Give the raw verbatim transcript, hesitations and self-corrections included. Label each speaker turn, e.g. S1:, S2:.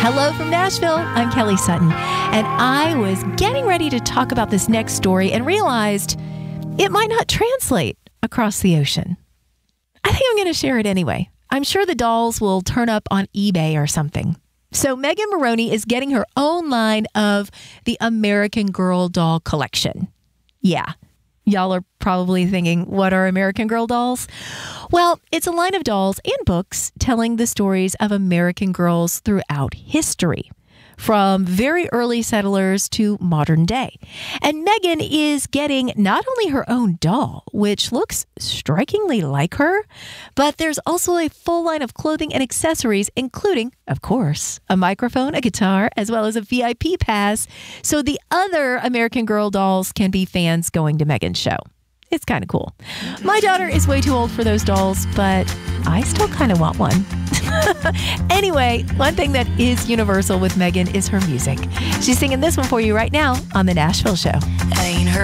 S1: Hello from Nashville. I'm Kelly Sutton, and I was getting ready to talk about this next story and realized it might not translate across the ocean. I think I'm going to share it anyway. I'm sure the dolls will turn up on eBay or something. So Megan Moroney is getting her own line of the American Girl doll collection. Yeah. Y'all are probably thinking, what are American Girl dolls? Well, it's a line of dolls and books telling the stories of American girls throughout history, from very early settlers to modern day. And Megan is getting not only her own doll, which looks strikingly like her, but there's also a full line of clothing and accessories, including, of course, a microphone, a guitar, as well as a V I P pass, so the other American Girl dolls can be fans going to Megan's show. It's kind of cool. My daughter is way too old for those dolls, but I still kind of want one. Anyway, one thing that is universal with Megan is her music. She's singing this one for you right now on The Nashville Show.
S2: I ain't heard